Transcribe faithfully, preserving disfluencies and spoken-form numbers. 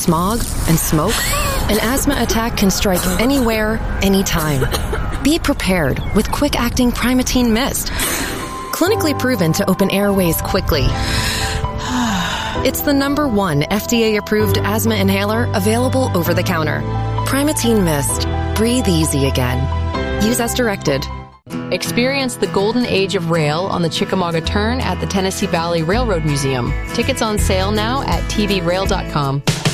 smog and smoke, an asthma attack can strike anywhere, anytime. Be prepared with quick-acting Primatene Mist. Clinically proven to open airways quickly. It's the number one F D A-approved asthma inhaler available over the counter. Primatene Mist. Breathe easy again. Use as directed. Experience the golden age of rail on the Chickamauga Turn at the Tennessee Valley Railroad Museum. Tickets on sale now at T V rail dot com.